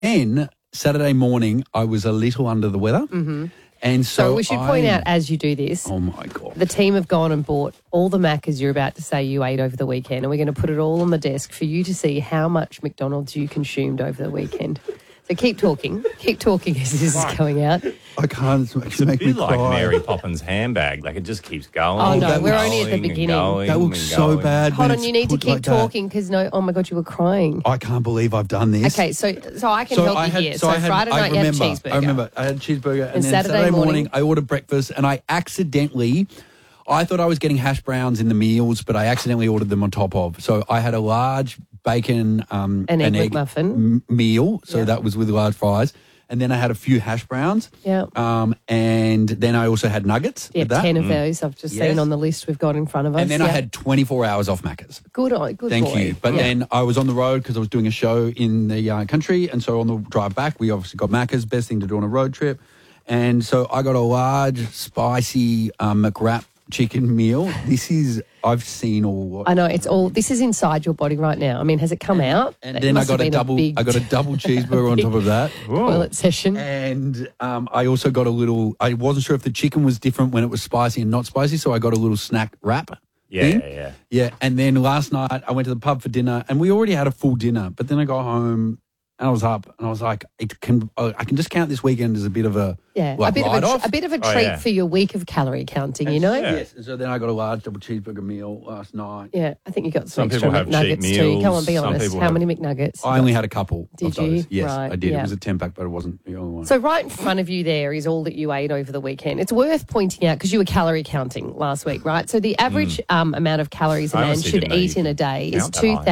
then Saturday morning, I was a little under the weather. Mm-hmm. And So we should point out as you do this, oh my God, the team have gone and bought all the Maccas you're about to say you ate over the weekend, and we're going to put it all on the desk for you to see how much McDonald's you consumed over the weekend. So keep talking as this is going out. I can't. It's a bit like Mary Poppins' handbag. Like, it just keeps going. Oh, no, and we're only at the going and beginning. going that looks and so going. bad. Hold when on, you it's need to put keep like that. talking because oh my God, you were crying. I can't believe I've done this. Okay, so I can help you here. So Friday night you had a cheeseburger. I remember I had a cheeseburger, and then Saturday morning I ordered breakfast, and I thought I was getting hash browns in the meals, but I accidentally ordered them on top of. So I had a large bacon an egg McMuffin meal, so that was with large fries. And then I had a few hash browns. Yeah. And then I also had nuggets. Yeah, with that. 10 of those I've just seen on the list we've got in front of us. And then I had 24 hours off Macca's. Good Thank boy. you. But then I was on the road because I was doing a show in the country. And so on the drive back, we obviously got Macca's, best thing to do on a road trip. And so I got a large, spicy McWrap chicken meal. I've seen all. I know, this is inside your body right now. I mean, has it come out? And then I got a double cheeseburger on top of that. Toilet session. And I also got I wasn't sure if the chicken was different when it was spicy and not spicy, so I got a little snack wrap. Yeah. And then last night I went to the pub for dinner, and we already had a full dinner, but then I got home and I was up, and I was like, I can just count this weekend as a bit of a a bit of a treat for your week of calorie counting, you know. Yes, and so then I got a large double cheeseburger meal last night. Yeah, I think you got Some extra people have McNuggets cheap too. meals. Come on, be Some honest. people How have- many McNuggets? I only had a couple. Did of those. you? Yes, Right, I did. yeah. It was a 10-pack, but it wasn't the only one. So right in front of you there is all that you ate over the weekend. It's worth pointing out because you were calorie counting last week, right? So the average amount of calories a I man honestly should didn't know eat you in a could day is count that high.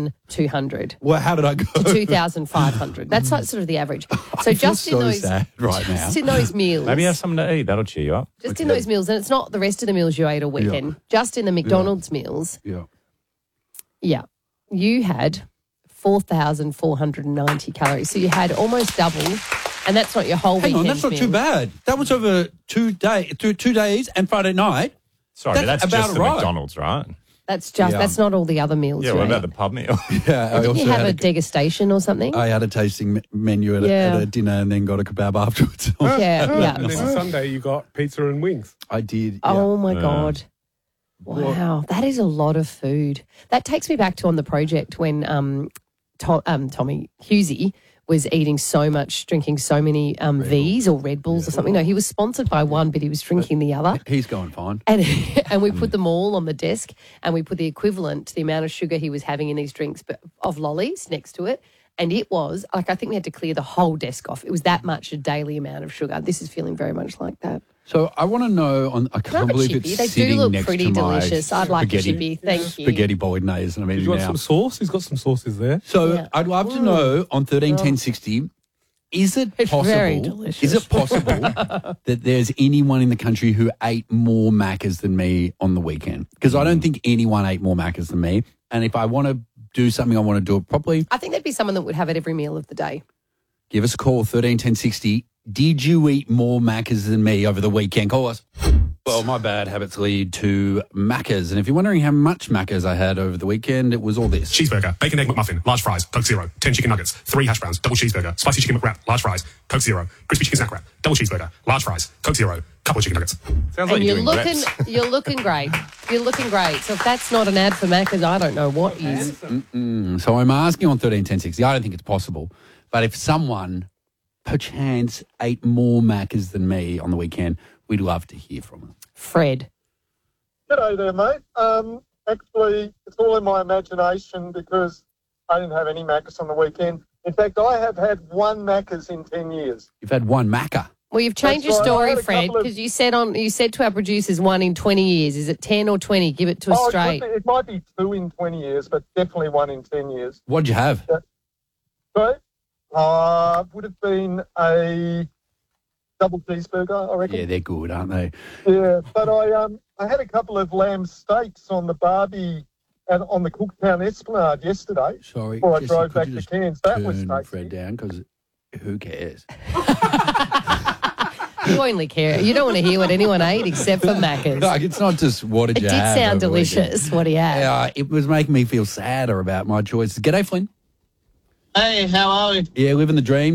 2,200 Well, how did I go? to 2,500. That's like sort of the average. So I just feel in so those sad right now. just in those meals. Maybe have something to eat. That'll cheer you up. Just in those meals, and it's not the rest of the meals you ate all weekend. Just in the McDonald's meals. Yeah. You had 4,490 calories. So you had almost double, and that's not your whole Hang weekend on, that's not meal. too bad. That was over 2 days and Friday night. Sorry, but That's that's about just the right. McDonald's, right? That's not all the other meals. Yeah, you what ate. about the pub meal? Yeah, Didn't you have a degustation or something? I had a tasting menu at a dinner and then got a kebab afterwards. yeah. And then Sunday you got pizza and wings. I did. Yeah. Oh my God. Wow, that is a lot of food. That takes me back to on the project when Tommy Husey was eating so much, drinking so many Vs or Red Bulls or something. No, he was sponsored by one, but he was drinking the other. He's going fine. And we put them all on the desk, and we put the equivalent to the amount of sugar he was having in these drinks of lollies next to it. And it was, like, I think we had to clear the whole desk off. It was that much a daily amount of sugar. This is feeling very much like that. So I want to know, I can't believe chippy? it's They do sitting look next pretty to my delicious. I'd like a spaghetti- chippy. Thank you. Spaghetti bolognese, and I'm eating You want now. some sauce? He's got some sauces there. So I'd love to know on 131060, is it It's possible? very delicious. Is it possible that there's anyone in the country who ate more Maccas than me on the weekend? Because I don't think anyone ate more Maccas than me. And if I want to do something, I want to do it properly. I think there'd be someone that would have it every meal of the day. Give us a call, 131060. Did you eat more Maccas than me over the weekend? Call us. Well, my bad habits lead to Maccas. And if you're wondering how much Maccas I had over the weekend, it was all this. Cheeseburger, bacon egg McMuffin, large fries, Coke Zero, 10 chicken nuggets, 3 hash browns, double cheeseburger, spicy chicken McWrap, large fries, Coke Zero, crispy chicken snack wrap, double cheeseburger, large fries, Coke Zero, couple of chicken nuggets. Sounds like And you're you're doing looking, reps. you're looking great. You're looking great. So if that's not an ad for Macca's, I don't know what is. So I'm asking on 131060. I don't think it's possible. But if someone perchance ate more Maccas than me on the weekend, we'd love to hear from them. Fred. G'day there, mate. Actually, it's all in my imagination because I didn't have any Maccas on the weekend. In fact, I have had one Maccas in 10 years. You've had one Macca. Well, you've changed That's your right. I story, had a Fred, couple of- because you said to our producers 1 in 20 years. Is it 10 or 20? Give it to us Oh, straight. it might be 2 in 20 years, but definitely 1 in 10 years. What'd you have? So, would have been a double cheeseburger, I reckon. Yeah, they're good, aren't they? Yeah, but I had a couple of lamb steaks on the barbie and on the Cooktown Esplanade yesterday. Sorry. Before I Jesse, drove could back you to just Cairns. That was turn tasty. Fred down because who cares? You only care. You don't want to hear what anyone ate except for Macca's. Like, it's not just what did It you did have sound over the weekend. delicious, what he had. It was making me feel sadder about my choices. G'day, Flynn. Hey, how are we? Yeah, living the dream.